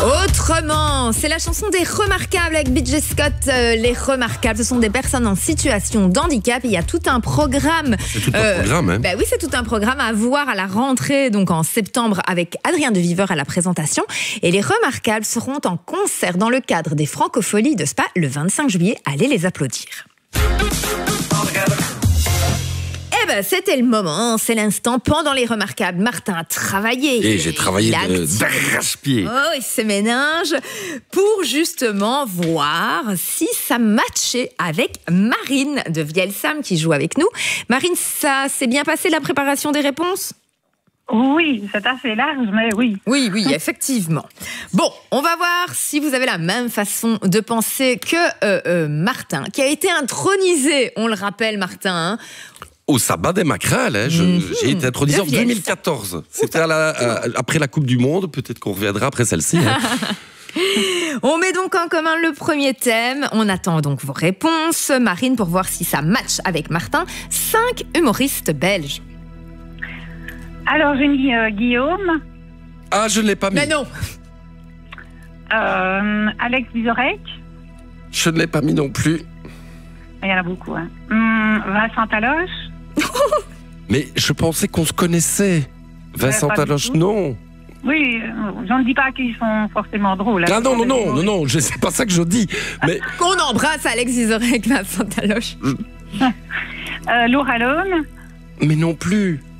Autrement, c'est la chanson des Remarquables avec BJ Scott. Les Remarquables, ce sont des personnes en situation de handicap. Il y a tout un programme. C'est tout un programme, hein. Oui, c'est tout un programme à voir à la rentrée, donc en septembre, avec Adrien de Viveur à la présentation. Et les Remarquables seront en concert dans le cadre des Francopholies de Spa le 25 juillet. Allez les applaudir. C'était le moment, c'est l'instant. Pendant les Remarquables, Martin a travaillé. Et j'ai travaillé d'arrache-pied. Oh, il se ménage pour justement voir si ça matchait avec Marine de Vielsam qui joue avec nous. Marine, ça s'est bien passé la préparation des réponses ? Oui, c'est assez large, mais oui. Oui, effectivement. Bon, on va voir si vous avez la même façon de penser que Martin, qui a été intronisé, on le rappelle, Martin, au sabbat des Macrales, hein. J'ai été intronisé en 2014. C'était après la Coupe du Monde, peut-être qu'on reviendra après celle-ci. Hein. On met donc en commun le premier thème. On attend donc vos réponses, Marine, pour voir si ça match avec Martin. 5 humoristes belges. Alors, j'ai mis Guillaume. Ah, je ne l'ai pas mis. Mais non. Alex Vizorek. Je ne l'ai pas mis non plus. Il y en a beaucoup. Hein. Vincent Taloche. Mais je pensais qu'on se connaissait. Vincent Taloche, non. Oui, je ne dis pas qu'ils sont forcément drôles. Ah non, c'est pas ça que je dis. Mais qu'on embrasse Alex Vizorek, Vincent Taloche. Laura Lone. Mais non plus.